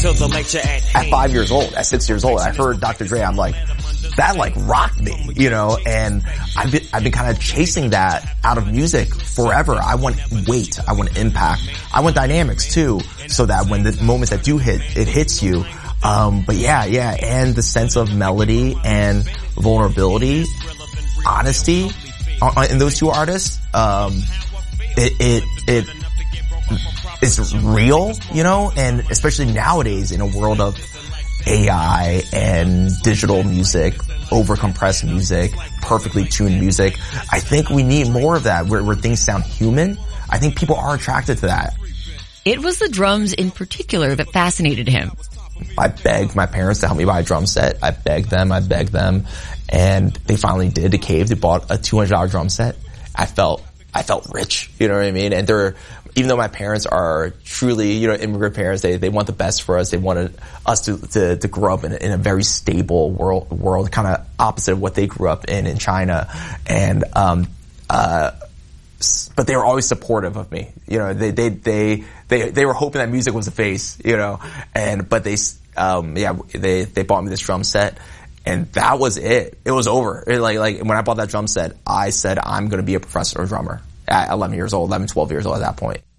till the lecture at 5 years old, at 6 years old, I heard Dr. Dre, I'm like, that like rocked me, you know, and I've been kind of chasing that out of music forever. I want weight. I want impact. I want dynamics too, so that when the moments that do hit, it hits you. But yeah, and the sense of melody and vulnerability, honesty in those two artists, it is real, you know, and especially nowadays in a world of AI and digital music, over-compressed music, perfectly tuned music. I think we need more of that where things sound human. I think people are attracted to that. It was the drums in particular that fascinated him. I begged my parents to help me buy a drum set. I begged them, and they finally did. They caved. They bought a $200 drum set. I felt rich, you know what I mean? And even though my parents are truly, you know, immigrant parents, they want the best for us. They wanted us to grow up in a very stable world, kind of opposite of what they grew up in China. And, but they were always supportive of me. You know, they were hoping that music was a phase, you know, but they bought me this drum set. And that was it. It was over. Like when I bought that drum set, I said, I'm going to be a professional drummer at 12 years old at that point.